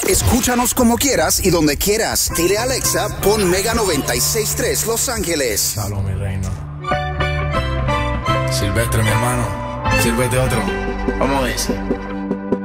Escúchanos como quieras y donde quieras. Dile a Alexa, pon Mega 96.3 Los Ángeles. Salud, mi reina. Silvestre, mi hermano. Sírvete otro. ¿Cómo es?